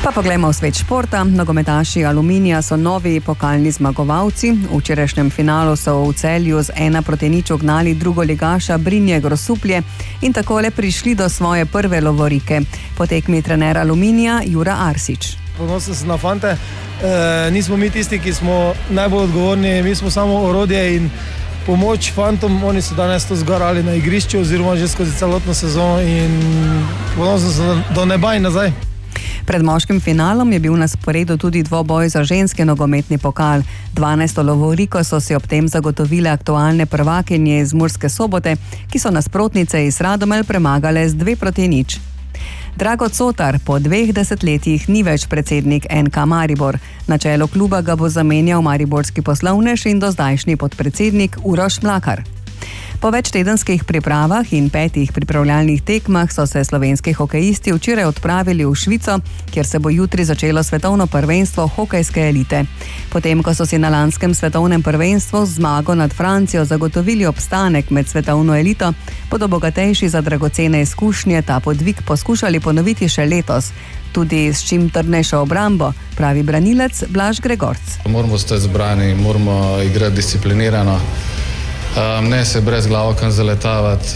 Pa poglejmo v svet športa. Nogometaši Aluminija so novi pokalni zmagovalci. V včerajšnjem finalu so v Celju z 1-0 ugnali drugoligaša Brinje Grosuplje in takole prišli do svoje prve lovorike. Po tekmi trener Aluminija Jura Arsič. Ponosen sem na fante. Nismo mi tisti, ki smo najbolj odgovorni, mi smo samo orodje in pomoč fantom. Oni so danes to zgarali na igrišču oziroma že skozi celotno sezono in ponosen sem do neba in nazaj. Pred moškim finalom je bil na sporedu tudi dvoboj za ženski nogometni pokal. 12. lovoriko so si ob tem zagotovile aktualne prvakinje iz Murske Sobote, ki so nasprotnice iz Radomelj premagale z 2-0. Drago Cotar po 2 desetletjih ni več predsednik NK Maribor. Na čelu kluba ga bo zamenjal mariborski poslovnež in dozdajšnji podpredsednik Uroš Mlakar. Po večtedenskih pripravah in 5 pripravljalnih tekmah so se slovenski hokejisti včeraj odpravili v Švico, kjer se bo jutri začelo svetovno prvenstvo hokejske elite. Potem, ko so si na lanskem svetovnem prvenstvu z zmago nad Francijo zagotovili obstanek med svetovno elito, bodo bogatejši za dragocene izkušnje ta podvig poskušali ponoviti še letos. Tudi s čim trdnejšo obrambo, pravi branilec Blaž Gregorc. Moramo stati zbrani, moramo igrati disciplinirano. Ne se brez glavo kam zaletavati,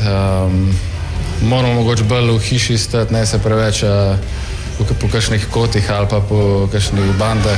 moramo mogoče bolj v hiši stati, ne se preveč po kakšnih kotih ali pa po kakšnih bandah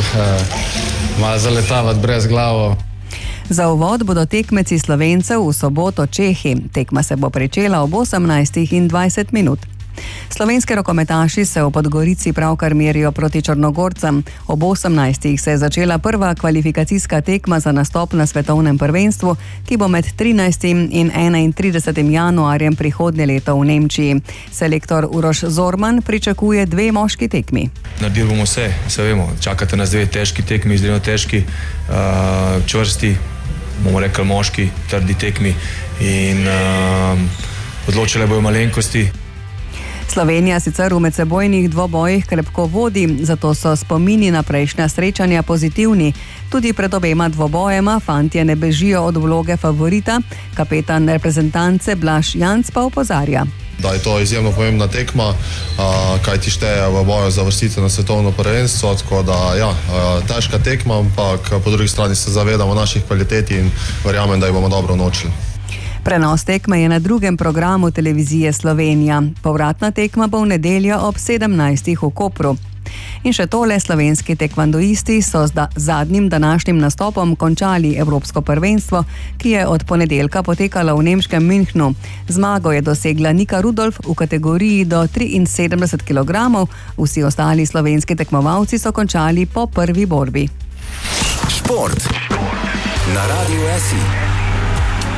malo zaletavati brez glavo. Za uvod bodo tekmeci Slovencev v soboto Čehi. Tekma se bo pričela ob 18:20. Slovenski rokometaši se v Podgorici pravkar merijo proti Črnogorcem. Ob 18. se je začela prva kvalifikacijska tekma za nastop na svetovnem prvenstvu, ki bo med 13. in 31. januarjem prihodnje leto v Nemčiji. Selektor Uroš Zorman pričakuje 2 moški tekmi. Naredili bomo vse, vemo, čakate nas 2 težki tekmi, izredno težki, čvrsti, bomo rekli moški, trdi tekmi in odločile bojo malenkosti. Slovenija sicer v medsebojnih dvobojih krepko vodi, zato so spomini na prejšnja srečanja pozitivni. Tudi pred obema dvobojema fantje ne bežijo od vloge favorita. Kapetan reprezentance Blaž Janc pa opozarja, da je to izjemno pomembna tekma, kaj ti šteje v boju za vrstitev na svetovno prvenstvo, tako da težka tekma, ampak po drugi strani se zavedamo naših kvalitet in verjamem, da jih bomo dobro naučili. Prenos tekme je na drugem programu televizije Slovenija. Povratna tekma bo v nedeljo ob 17. v Kopru. In še tole, slovenski tekvandoisti so z zadnjim današnjim nastopom končali evropsko prvenstvo, ki je od ponedeljka potekalo v nemškem Münchnu. Zmago je dosegla Nika Rudolf v kategoriji do 73 kg. Vsi ostali slovenski tekmovalci so končali po prvi borbi. Šport na Radiu SI.